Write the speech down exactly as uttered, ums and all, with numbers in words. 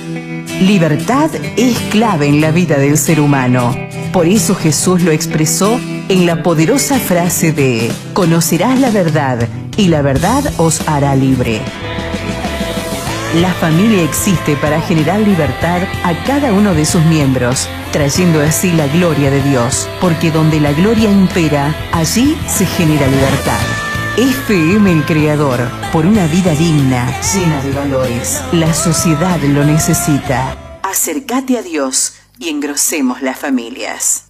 Libertad es clave en la vida del ser humano. Por eso Jesús lo expresó en la poderosa frase de: conocerás la verdad y la verdad os hará libre. La familia existe para generar libertad a cada uno de sus miembros, trayendo así la gloria de Dios, porque donde la gloria impera, allí se genera libertad. F M El Creador, por una vida digna, llena de valores. La sociedad lo necesita. Acércate a Dios y engrosemos las familias.